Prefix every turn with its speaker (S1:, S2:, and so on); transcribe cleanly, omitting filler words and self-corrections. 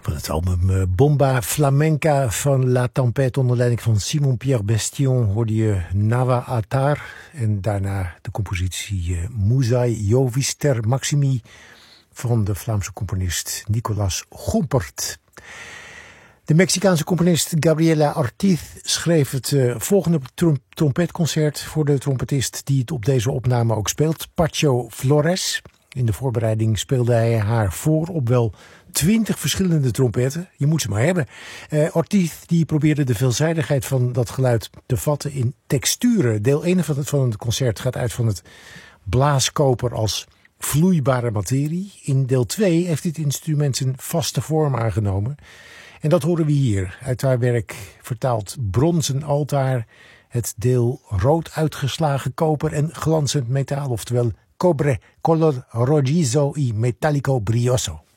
S1: Van het album Bomba Flamenca van La Tempête onder leiding van Simon-Pierre Bestion hoorde je Nava Atar en daarna de compositie Musai Jovister Maximi van de Vlaamse componist Nicolas Gompert. De Mexicaanse componist Gabriela Ortiz schreef het volgende trompetconcert voor de trompetist die het op deze opname ook speelt, Pacho Flores. In de voorbereiding speelde hij haar voor op wel 20 verschillende trompetten. Je moet ze maar hebben. Ortiz die probeerde de veelzijdigheid van dat geluid te vatten in texturen. Deel 1 van het concert gaat uit van het blaaskoper als vloeibare materie. In deel 2 heeft dit instrument zijn vaste vorm aangenomen. En dat horen we hier. Uit haar werk vertaald Bronzen Altaar, het deel rood uitgeslagen koper en glanzend metaal, oftewel cobre color rojizo y metallico brioso.